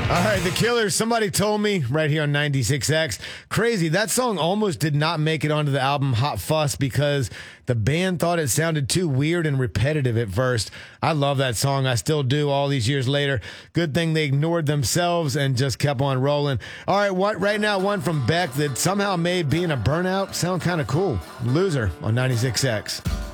All right, The Killers, Somebody Told Me, right here on 96X. Crazy, that song almost did not make it onto the album Hot Fuss because the band thought it sounded too weird and repetitive at first. I love that song. I still do all these years later. Good thing they ignored themselves and just kept on rolling. All right, right now, one from Beck that somehow made being a burnout sound kind of cool. Loser on 96X.